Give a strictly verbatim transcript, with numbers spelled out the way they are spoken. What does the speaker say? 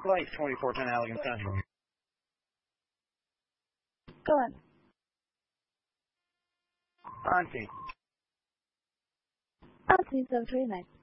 Flight twenty-four ten Allegan Central. Go on. Auntie. Auntie, so very nice.